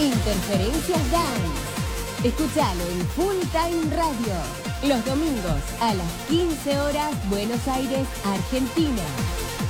Interferencias Dance. Escuchalo en Full Time Radio. Los domingos a las 15 horas, Buenos Aires, Argentina.